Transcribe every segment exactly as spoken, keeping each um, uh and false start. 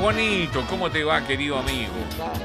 Juanito, ¿cómo te va, querido amigo?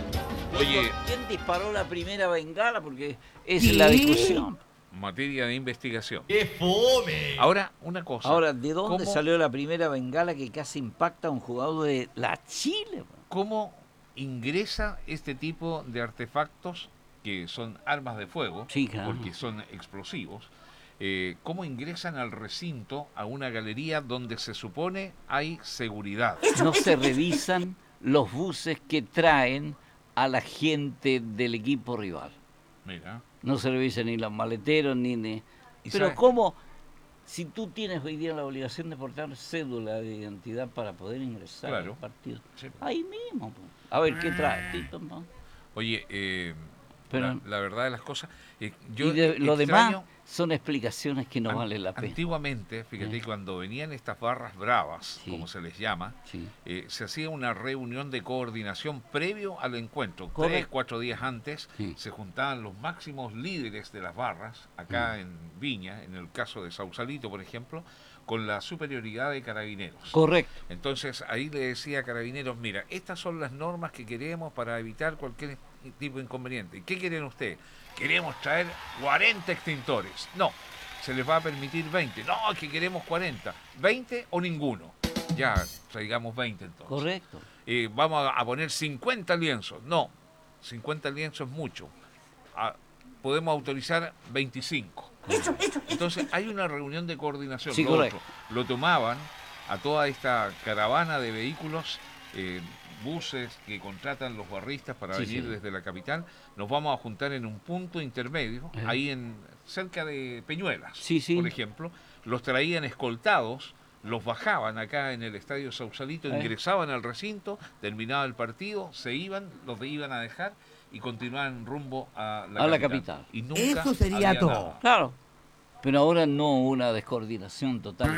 Oye, ¿quién disparó la primera bengala? Porque es ¿Qué? La discusión. Materia de investigación. ¡Qué fome! Ahora, una cosa. Ahora, ¿de dónde ¿cómo, salió la primera bengala que casi impacta a un jugador de la Chile? ¿Cómo ingresa este tipo de artefactos que son armas de fuego, sí, claro, porque son explosivos? Eh, ¿Cómo ingresan al recinto, a una galería donde se supone hay seguridad? No se revisan los buses que traen a la gente del equipo rival. Mira. No se revisan ni los maleteros, ni... ni... Pero ¿sabes? ¿cómo? Si tú tienes hoy día la obligación de portar cédula de identidad para poder ingresar claro. al partido, sí. ahí mismo. Pues. A ver, ¿qué trae? Tito, ¿no? Oye, eh, Pero, la, la verdad de las cosas... Eh, yo y de, lo extraño, demás son explicaciones que no an, valen la pena. Antiguamente, fíjate, eh. cuando venían estas barras bravas, sí. como se les llama, sí. eh, se hacía una reunión de coordinación previo al encuentro. Correcto. Tres, cuatro días antes sí. se juntaban los máximos líderes de las barras, acá mm. en Viña, en el caso de Sausalito, por ejemplo, con la superioridad de Carabineros. Correcto. Entonces ahí le decía a Carabineros, mira, estas son las normas que queremos para evitar cualquier tipo de inconveniente. ¿Qué quieren ustedes? Queremos traer cuarenta extintores. No, se les va a permitir veinte. No, es que queremos cuarenta. ¿veinte o ninguno? Ya, traigamos veinte entonces. Correcto. Eh, vamos a poner cincuenta lienzos. No, cincuenta lienzos es mucho. Ah, podemos autorizar veinticinco. Hecho, hecho, entonces hay una reunión de coordinación. Sí, lo, correcto. otro, lo tomaban a toda esta caravana de vehículos, eh, buses que contratan los barristas para sí, venir sí. desde la capital. Nos vamos a juntar en un punto intermedio, eh. ahí en cerca de Peñuelas, sí, sí. por ejemplo. Los traían escoltados, los bajaban acá en el estadio Sausalito, eh. ingresaban al recinto, terminaba el partido, se iban, los iban a dejar y continuaban rumbo a la, a capital. la capital. Y nunca eso sería todo. Nada. Claro, pero ahora no una descoordinación total.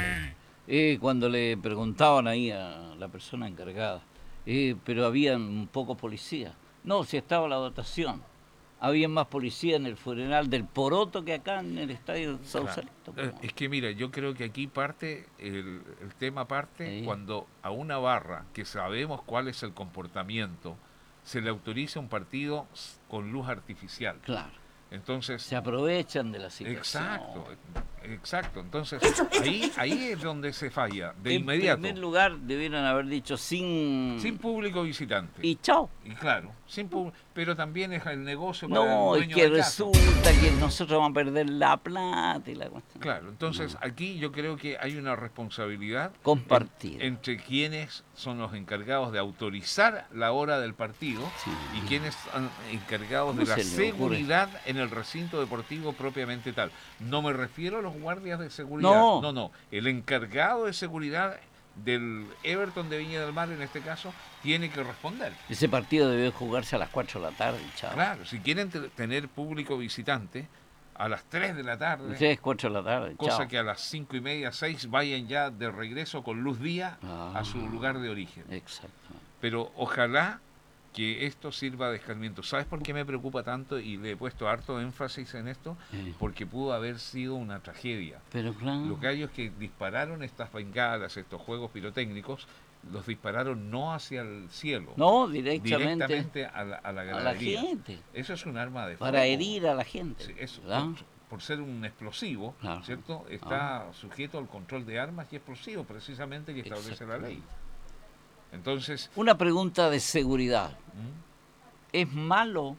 Eh, cuando le preguntaban ahí a la persona encargada, eh, pero habían pocos policías. No, si estaba la dotación. Había más policía en el funeral del Poroto que acá en el estadio Sausalito. Claro. Es que mira, yo creo que aquí parte, el, el tema parte sí. cuando a una barra que sabemos cuál es el comportamiento, se le autoriza un partido con luz artificial. Claro. Entonces se aprovechan de la situación. Exacto, exacto. Entonces ahí ahí es donde se falla de en inmediato. En primer lugar debieron haber dicho sin sin público visitante. Y chao. Y claro, sin público, pero también es el negocio para no, el dueño es que de resulta casa. Que nosotros vamos a perder la plata y la cuestión. Claro, entonces no. aquí yo creo que hay una responsabilidad compartida en, entre quienes son los encargados de autorizar la hora del partido sí. y quienes son encargados de la seguridad en el recinto deportivo propiamente tal. No me refiero a los guardias de seguridad. No, no, no. El encargado de seguridad del Everton de Viña del Mar, en este caso, tiene que responder. Ese partido debe jugarse a las cuatro de la tarde, chao. Claro, si quieren t- tener público visitante, a las tres de la tarde. tres, cuatro de la tarde, cosa chao. que a las cinco y media, seis vayan ya de regreso con luz día ah, a su lugar de origen. Exacto. Pero ojalá que esto sirva de escarmiento. ¿Sabes por qué me preocupa tanto y le he puesto harto énfasis en esto? Sí. Porque pudo haber sido una tragedia. Pero claro. Los gallos que dispararon estas bengalas, estos juegos pirotécnicos, los dispararon no hacia el cielo, no, directamente, directamente a la, a la galería. A la gente. Eso es un arma de fuego. Para herir a la gente. Sí, eso, por, por ser un explosivo, claro. ¿cierto? Está ah. sujeto al control de armas y explosivos, precisamente, que establece la ley. Entonces, una pregunta de seguridad. ¿Mm? ¿Es malo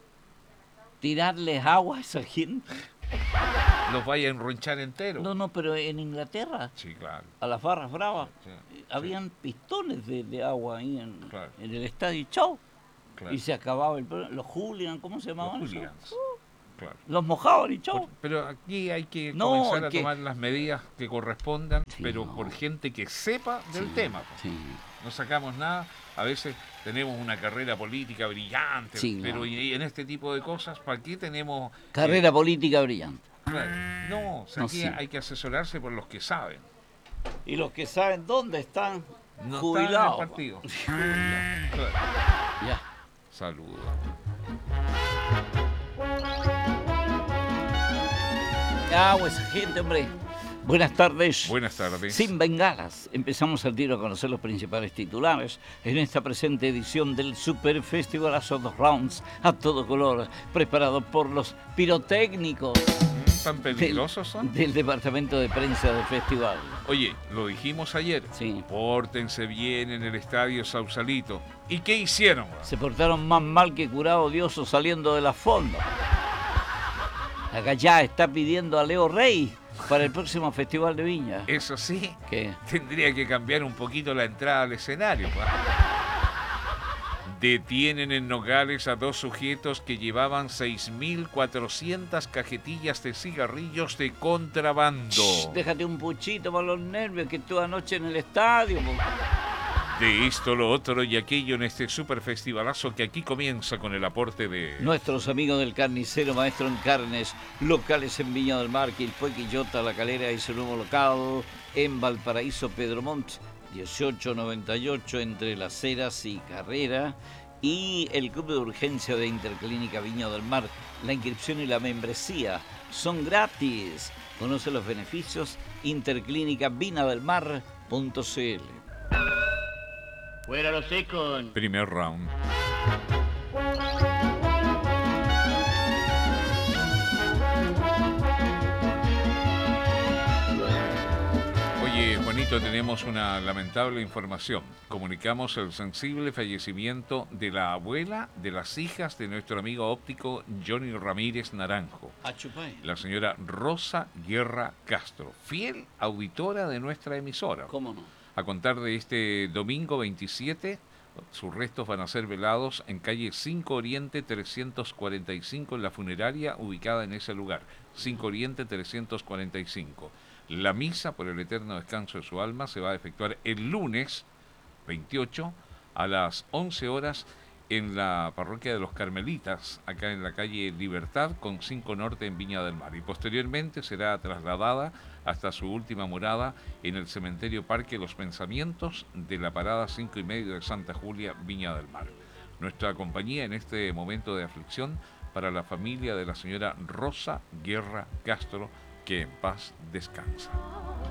tirarles agua a esa gente? ¿Los vaya a enronchar entero? No, no, pero en Inglaterra, sí, claro. a las barras bravas, sí, sí, habían sí. pistones de, de agua ahí en, claro. en el estadio y chau. Claro. Y se acababa el problema. Los hooligans, ¿cómo se llamaban? Los hooligans. Uh, claro. Los mojaban y chau. Pero aquí hay que no, comenzar a que... tomar las medidas que correspondan, sí, pero no. por gente que sepa del sí, tema. Sí. No sacamos nada. A veces tenemos una carrera política brillante, sí, pero no. y en este tipo de cosas, ¿para qué tenemos... Carrera eh, política brillante. Claro. No, o sea, no aquí sí. hay que asesorarse por los que saben. Y los que saben dónde están no jubilados. Están en el partido. Claro. Ya. Saludos. Ya, pues, gente, hombre. Buenas tardes. Buenas tardes. Sin bengalas, empezamos al tiro a conocer los principales titulares en esta presente edición del Super Festivalazo dos Rounds a todo color, preparado por los pirotécnicos. ¿Tan peligrosos son? Del departamento de prensa del festival. Oye, lo dijimos ayer. Sí. Pórtense bien en el estadio Sausalito. ¿Y qué hicieron? Se portaron más mal que curado odioso saliendo de la fonda. Acá ya está pidiendo a Leo Rey para el próximo Festival de Viña. Eso sí, ¿Qué? tendría que cambiar un poquito la entrada al escenario. ¿Va? Detienen en Nogales a dos sujetos que llevaban seis mil cuatrocientas cajetillas de cigarrillos de contrabando. Shh, déjate un puchito para los nervios que estuve anoche en el estadio. Po. De esto, lo otro y aquello en este super festivalazo que aquí comienza con el aporte de... Nuestros amigos del carnicero Maestro en Carnes, locales en Viña del Mar, Quilpué, Quillota, La Calera y su nuevo local en Valparaíso, Pedro Montt, dieciocho noventa y ocho entre Las Heras y Carrera, y el Club de Urgencia de Interclínica Viña del Mar. La inscripción y la membresía son gratis. Conoce los beneficios interclínica vina del mar punto c l. Fuera los secos. Primer round. Oye, Juanito, tenemos una lamentable información. Comunicamos el sensible fallecimiento de la abuela de las hijas de nuestro amigo óptico Johnny Ramírez Naranjo, la señora Rosa Guerra Castro, fiel auditora de nuestra emisora. ¿Cómo no? A contar de este domingo veintisiete, sus restos van a ser velados en calle cinco Oriente trescientos cuarenta y cinco, en la funeraria ubicada en ese lugar, cinco Oriente trescientos cuarenta y cinco. La misa por el eterno descanso de su alma se va a efectuar el lunes veintiocho a las once horas en la parroquia de los Carmelitas, acá en la calle Libertad con cinco Norte en Viña del Mar, y posteriormente será trasladada hasta su última morada en el cementerio Parque Los Pensamientos de la parada cinco y medio de Santa Julia, Viña del Mar. Nuestra compañía en este momento de aflicción para la familia de la señora Rosa Guerra Castro, que en paz descansa.